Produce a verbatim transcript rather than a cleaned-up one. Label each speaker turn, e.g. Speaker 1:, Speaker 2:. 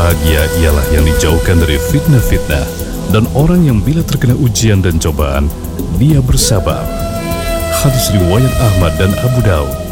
Speaker 1: bahagia ialah yang dijauhkan dari fitnah-fitnah, dan orang yang bila terkena ujian dan cobaan, dia bersabar. Hadis riwayat Ahmad dan Abu Daud.